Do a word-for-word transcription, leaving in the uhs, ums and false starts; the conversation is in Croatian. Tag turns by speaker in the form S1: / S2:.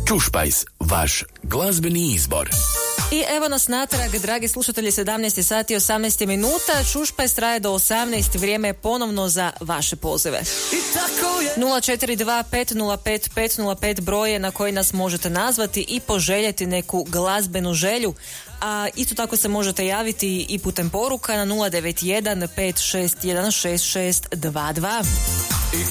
S1: Čušpajs, vaš glazbeni izbor.
S2: I evo nas natrag, dragi slušatelji, sedamnaest sati i osamnaest minuta. Čušpajs traje do osamnaest, vrijeme je ponovno za vaše pozive. nula četiri dva pet nula pet pet nula pet broje na koji nas možete nazvati i poželjeti neku glazbenu želju. A isto tako se možete javiti i putem poruka na nula devet jedan pet šest jedan šest šest dva dva.